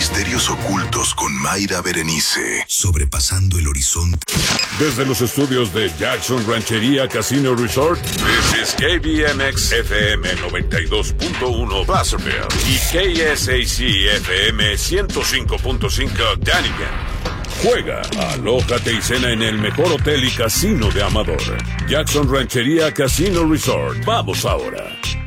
misterios ocultos con Mayra Berenice, sobrepasando el horizonte. Desde los estudios de Jackson Ranchería Casino Resort, this is KBMX FM 92.1 Placerville y KSAC FM 105.5 Dunnigan. Juega, alójate y cena en el mejor hotel y casino de Amador. Jackson Ranchería Casino Resort. Vamos ahora.